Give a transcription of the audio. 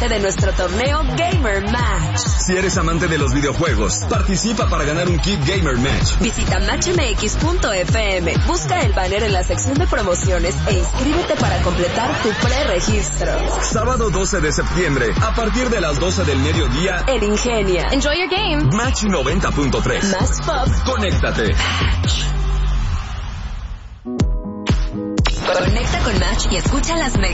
parte de nuestro torneo Gamer Match. Si eres amante de los videojuegos, participa para ganar un kit Gamer Match. Visita matchmx.fm, busca el banner en la sección de promociones e inscríbete para completar tu preregistro. Sábado 12 de septiembre, a partir de las 12 del mediodía, en Ingenia. Enjoy your game. Match 90.3. Más pop. Conéctate. Conecta con Match y escucha las